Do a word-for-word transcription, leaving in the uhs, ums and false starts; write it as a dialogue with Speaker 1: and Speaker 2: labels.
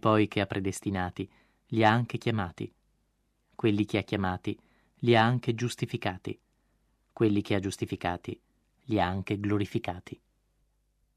Speaker 1: poi che ha predestinati, li ha anche chiamati. Quelli che ha chiamati, li ha anche giustificati. Quelli che ha giustificati, li ha anche glorificati.